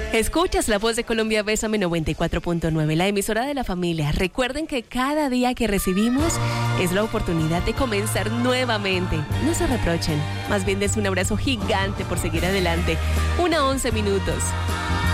Escuchas La Voz de Colombia, Bésame 94.9, la emisora de la familia. Recuerden que cada día que recibimos es la oportunidad de comenzar nuevamente. No se reprochen, más bien des un abrazo gigante por seguir adelante. 1:11 minutos.